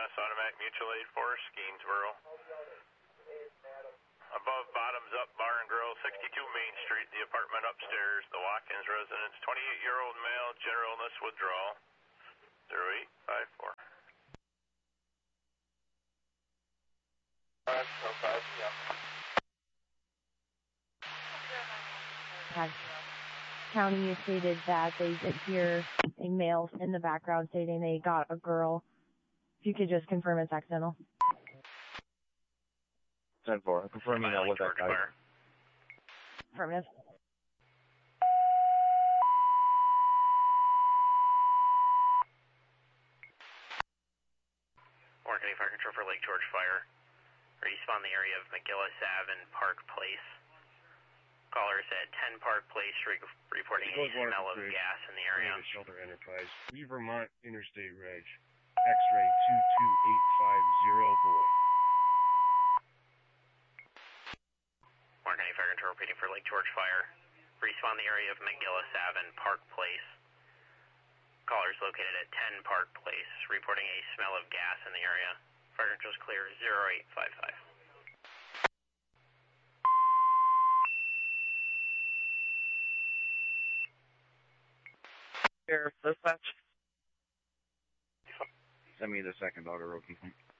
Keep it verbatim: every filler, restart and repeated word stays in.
M S Automatic Mutual Aid Force, Gainsboro. Above Bottoms Up Bar and Grill, sixty-two Main Street, the apartment upstairs, the Watkins residence, twenty-eight-year-old male, general illness withdrawal, zero eight five four. five, oh five, yeah. County stated that they did hear a male in the background stating they got a girl. If you could just confirm it's accidental. ten four. Confirming that with that guy. Affirmative. Warren County Fire Control for Lake George Fire. Respawn the area of McGillis Avenue and Park Place. Callers at ten Park Place re reporting a smell of gas in the area. Shelter Enterprise, Lee Vermont Interstate Reg, X-ray two two eight five zero boy. Warren County Fire Control repeating for Lake George Fire. Respawn the area of McGillis Avenue and Park Place. Callers located at ten Park Place reporting a smell of gas in the area. Fire control is clear, zero eight five five. Here, dispatch. Send me the second dog, road complaint.